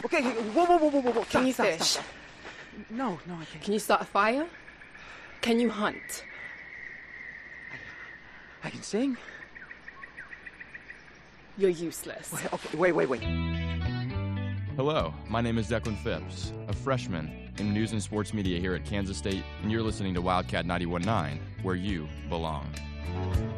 Okay, whoa. Can you Stop. fish? No, I can't. Can you start a fire? Can you hunt? I can sing. You're useless. Wait. Hello, my name is Declan Phipps, a freshman in news and sports media here at Kansas State, and you're listening to Wildcat 91.9, where you belong.